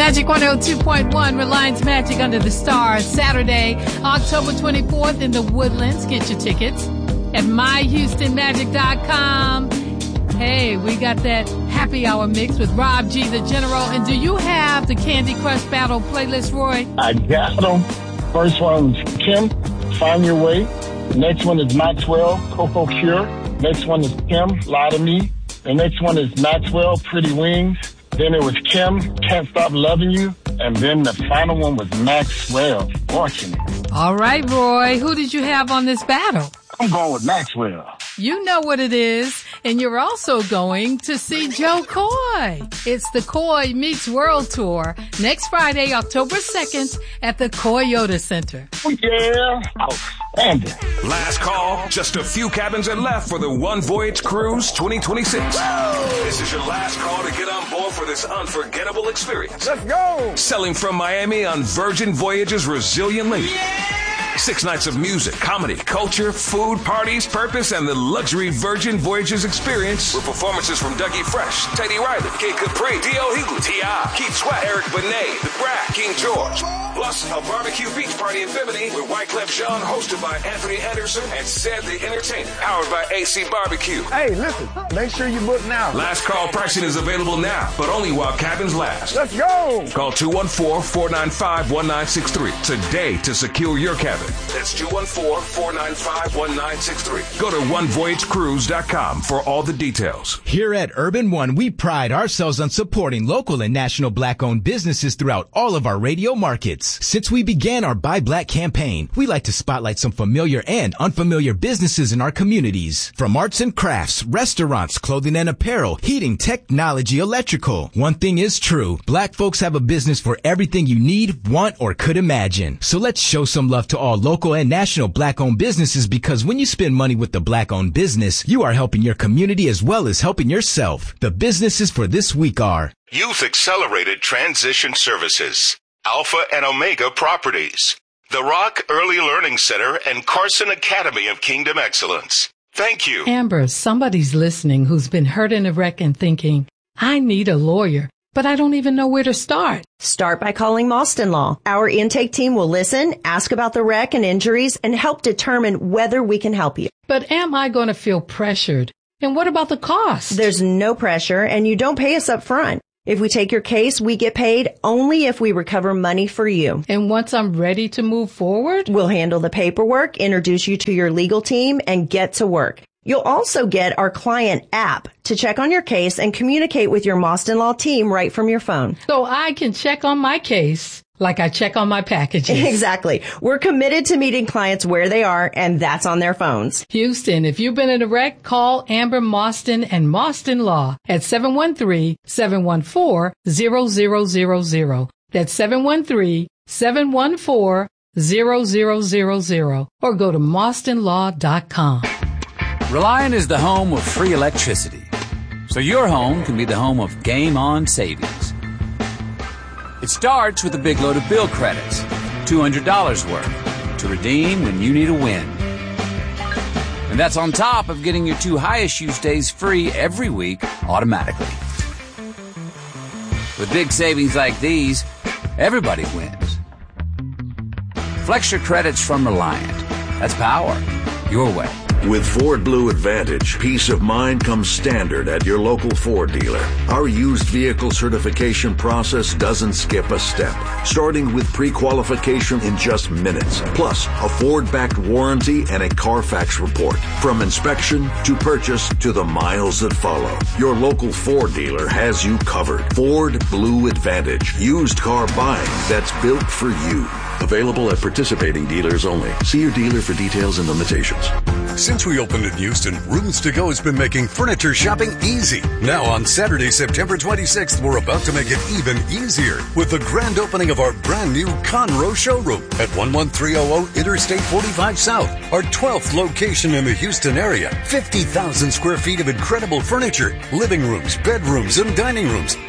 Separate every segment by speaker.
Speaker 1: Magic 102.1, Reliance Magic Under the Stars, Saturday, October 24th in the Woodlands. Get your tickets at myhoustonmagic.com. Hey, we got that happy hour mix with Rob G, the General. And do you have the Candy Crush Battle playlist, Roy?
Speaker 2: I got them. First one's Kim, Find Your Way. The next one is Maxwell, Coco Cure. Next one is Kim, Lie to Me. The next one is Maxwell, Pretty Wings. Then it was Kim, Can't Stop Loving You. And then the final one was Maxwell, Fortunate.
Speaker 1: All right, Roy, who did you have on this battle?
Speaker 2: I'm going with Maxwell.
Speaker 1: You know what it is. And you're also going to see Joe Coy. It's the Coy Meets World Tour next Friday, October 2nd at the Coyote Center.
Speaker 2: Oh, yeah. Outstanding.
Speaker 3: Last call. Just a few cabins are left for the One Voyage Cruise 2026. This is your last call to get on board for this unforgettable experience.
Speaker 2: Let's go.
Speaker 3: Sailing from Miami on Virgin Voyages Resilient Link. Yeah! 6 nights of music, comedy, culture, food, parties, purpose, and the luxury Virgin Voyages experience with performances from Dougie Fresh, Teddy Riley, Kid Capri, D.O. Hughley, T.I., Keith Sweat, Eric Benet, The Brat, King George. Plus, a barbecue beach party in Bimini with Wyclef Jean, hosted by Anthony Anderson and Ced the Entertainer, powered by AC Barbecue.
Speaker 2: Hey, listen, make sure you book now.
Speaker 3: Last call pricing is available now, but only while cabins last.
Speaker 2: Let's go.
Speaker 3: Call 214-495-1963 today to secure your cabin. That's 214-495-1963. Go to onevoyagecruise.com for all the details.
Speaker 4: Here at Urban One, we pride ourselves on supporting local and national Black-owned businesses throughout all of our radio markets. Since we began our Buy Black campaign, we like to spotlight some familiar and unfamiliar businesses in our communities. From arts and crafts, restaurants, clothing and apparel, heating, technology, electrical. One thing is true. Black folks have a business for everything you need, want, or could imagine. So let's show some love to all local and national Black-owned businesses, because when you spend money with the Black-owned business, you are helping your community as well as helping yourself. The businesses for this week are
Speaker 5: Youth Accelerated Transition Services, Alpha and Omega Properties, The Rock Early Learning Center, and Carson Academy of Kingdom Excellence. Thank you.
Speaker 1: Amber, somebody's listening who's been hurt in a wreck and thinking, I need a lawyer, but I don't even know where to start.
Speaker 6: Start by calling Mostyn Law. Our intake team will listen, ask about the wreck and injuries, and help determine whether we can help you.
Speaker 1: But am I going to feel pressured? And what about the cost?
Speaker 6: There's no pressure, and you don't pay us up front. If we take your case, we get paid only if we recover money for you.
Speaker 1: And once I'm ready to move forward,
Speaker 6: we'll handle the paperwork, introduce you to your legal team, and get to work. You'll also get our client app to check on your case and communicate with your Mostyn Law team right from your phone.
Speaker 1: So I can check on my case like I check on my packages.
Speaker 6: Exactly. We're committed to meeting clients where they are, and that's on their phones.
Speaker 1: Houston, if you've been in a wreck, call Amber Mostyn and Mostyn Law at 713-714-0000. That's 713-714-0000. Or go to mostynlaw.com.
Speaker 7: Reliant is the home of free electricity, so your home can be the home of Game On savings. It starts with a big load of bill credits, $200 worth, to redeem when you need a win. And that's on top of getting your 2 highest use days free every week automatically. With big savings like these, everybody wins. Flex your credits from Reliant. That's power your way.
Speaker 8: With Ford Blue Advantage, peace of mind comes standard at your local Ford dealer. Our used vehicle certification process doesn't skip a step, starting with pre-qualification in just minutes, plus a Ford-backed warranty and a Carfax report. From inspection to purchase to the miles that follow, your local Ford dealer has you covered. Ford Blue Advantage, used car buying that's built for you. Available at participating dealers only. See your dealer for details and limitations.
Speaker 9: Since we opened in Houston, Rooms To Go has been making furniture shopping easy. Now on Saturday, September 26th, we're about to make it even easier with the grand opening of our brand new Conroe showroom at 11300 Interstate 45 South, our 12th location in the Houston area. 50,000 square feet of incredible furniture, living rooms, bedrooms, and dining rooms,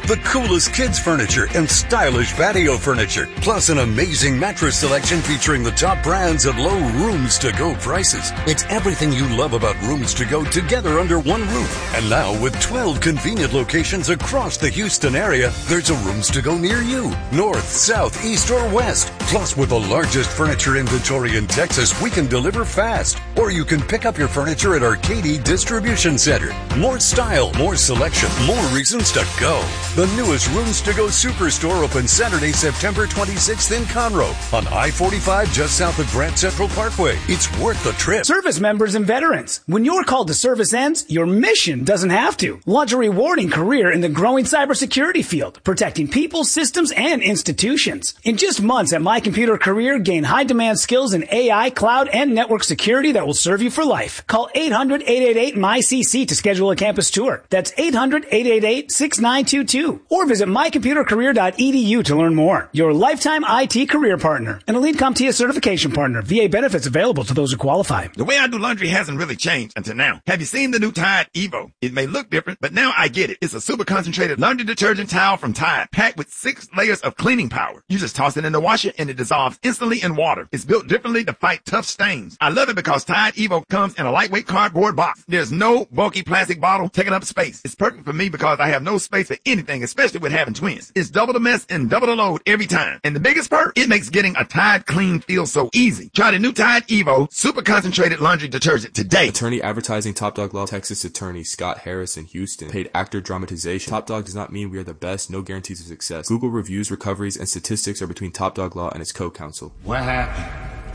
Speaker 9: the coolest kids furniture and stylish patio furniture, plus an amazing mattress selection featuring the top brands at low rooms-to-go prices. It's everything you love about Rooms to Go together under one roof. And now with 12 convenient locations across the Houston area, there's a Rooms to Go near you. North, south, east, or west. Plus, with the largest furniture inventory in Texas, we can deliver fast. Or you can pick up your furniture at our Katy Distribution Center. More style, more selection, more reasons to go. The newest Rooms to Go Superstore opens Saturday, September 26th in Conroe on I-45 just south of Grand Central Parkway. It's worth the trip.
Speaker 10: Service members and veterans, when your call to service ends, your mission doesn't have to. Launch a rewarding career in the growing cybersecurity field, protecting people, systems, and institutions. In just months at My Computer Career, gain high-demand skills in AI, cloud, and network security that will serve you for life. Call 800-888-MyCC to schedule a campus tour. That's 800-888-6922. Or visit mycomputercareer.edu to learn more. Your lifetime IT career partner. An Elite CompTIA certification partner. VA benefits available to those who qualify.
Speaker 11: The way I do laundry hasn't really changed until now. Have you seen the new Tide Evo? It may look different, but now I get it. It's a super concentrated laundry detergent towel from Tide, packed with 6 layers of cleaning power. You just toss it in the washer and it dissolves instantly in water. It's built differently to fight tough stains. I love it because Tide Evo comes in a lightweight cardboard box. There's no bulky plastic bottle taking up space. It's perfect for me because I have no space for anything, especially with having twins. It's double the mess and double the load every time. And the biggest perk, it makes getting a Tide clean feel so easy. Try the new Tide Evo super concentrated laundry detergent today.
Speaker 12: Attorney advertising Top Dog Law. Texas attorney Scott Harris in Houston. Paid actor dramatization. Top Dog does not mean we are the best. No guarantees of success. Google reviews, recoveries, and statistics are between Top Dog Law and its co-counsel.
Speaker 13: What happened?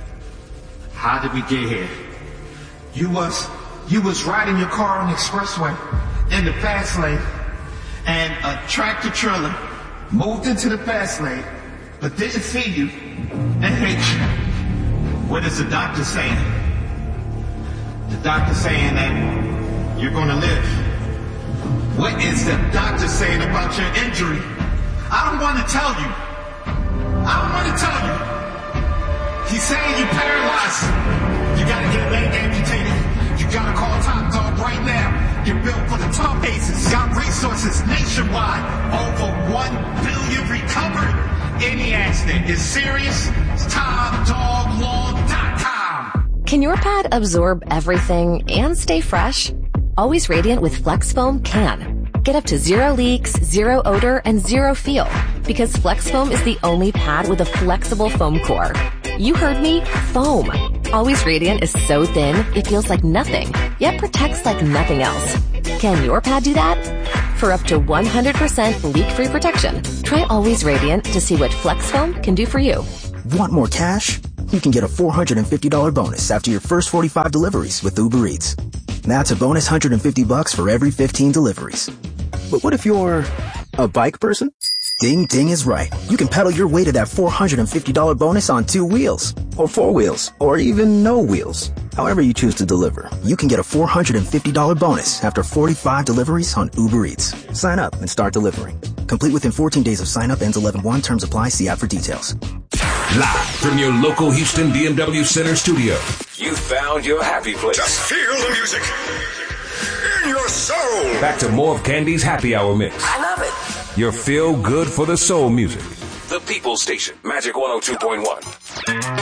Speaker 13: How did we get here? You was riding your car on the expressway in the fast lane, and a tractor trailer moved into the fast lane, but didn't see you and hit you. What is the doctor saying? The doctor saying that you're gonna live. What is the doctor saying about your injury? I don't want to tell you. He's saying you're paralyzed. You gotta get a leg amputated. You gotta call Top Dog right now. You're built for the tough cases. Got resources nationwide. Over 1 billion recovered. Any accident is serious. It's TopDogLaw.com.
Speaker 14: Can your pad absorb everything and stay fresh? Always Radiant with Flex Foam can. Get up to 0 leaks, 0 odor, and 0 feel. Because Flex Foam is the only pad with a flexible foam core. You heard me, foam. Always Radiant is so thin, it feels like nothing, yet protects like nothing else. Can your pad do that? For up to 100% leak-free protection, try Always Radiant to see what Flex Foam can do for you.
Speaker 15: Want more cash? You can get a $450 bonus after your first 45 deliveries with Uber Eats. That's a bonus $150 for every 15 deliveries. But what if you're a bike person? Ding Ding is right. You can pedal your way to that $450 bonus on 2 wheels, or 4 wheels, or even no wheels. However you choose to deliver, you can get a $450 bonus after 45 deliveries on Uber Eats. Sign up and start delivering. Complete within 14 days of sign up. Ends 11/1. Terms apply. See app for details.
Speaker 3: Live from your local Houston BMW Center studio, you found your happy place.
Speaker 9: Just feel the music in your soul.
Speaker 3: Back to more of Candy's Happy Hour Mix.
Speaker 16: I love it.
Speaker 3: Your feel good for the soul music. The People Station, Magic 102.1.